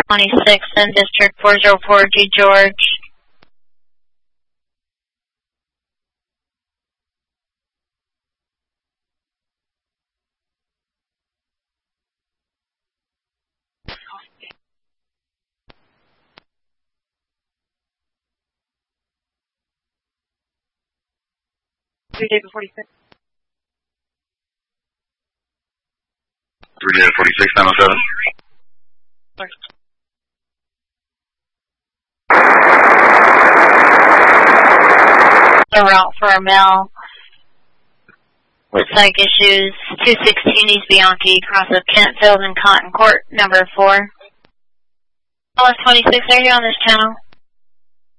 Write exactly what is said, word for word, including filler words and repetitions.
twenty-six in District four oh four G George. three David forty-six. three David forty-six, nine oh seven. Sorry. The route for a mail. Wait. Psych issues two sixteen East Bianchi, cross of Kentfield and Cotton Court, number four. Alice twenty-six, are you on this channel?